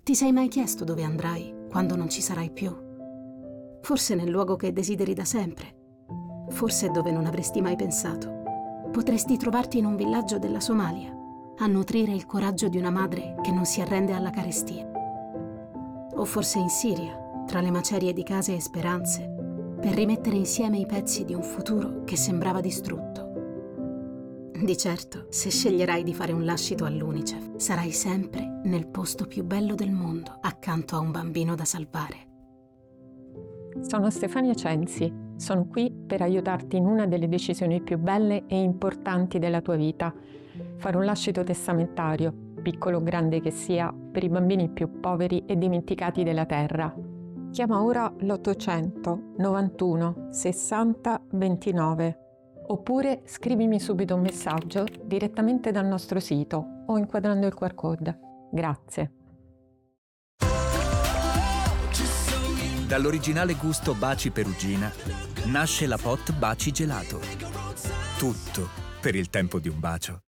Ti sei mai chiesto dove andrai quando non ci sarai più? Forse nel luogo che desideri da sempre. Forse dove non avresti mai pensato. Potresti trovarti in un villaggio della Somalia, a nutrire il coraggio di una madre che non si arrende alla carestia. O forse in Siria, tra le macerie di case e speranze, per rimettere insieme i pezzi di un futuro che sembrava distrutto. Di certo, se sceglierai di fare un lascito all'UNICEF, sarai sempre nel posto più bello del mondo, accanto a un bambino da salvare. Sono Stefania Censi, sono qui per aiutarti in una delle decisioni più belle e importanti della tua vita. Fare un lascito testamentario, piccolo o grande che sia, per i bambini più poveri e dimenticati della terra. Chiama ora l'800 91 60 29 oppure scrivimi subito un messaggio direttamente dal nostro sito o inquadrando il QR code. Grazie. Dall'originale gusto Baci Perugina nasce la Pot Baci Gelato. Tutto per il tempo di un bacio.